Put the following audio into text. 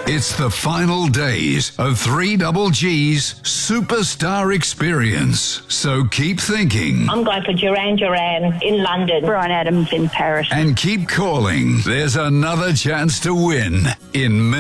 It's the final days of 3GG's Superstar Experience. So keep thinking. I'm going for Duran Duran in London. Bryan Adams in Paris. And keep calling. There's another chance to win in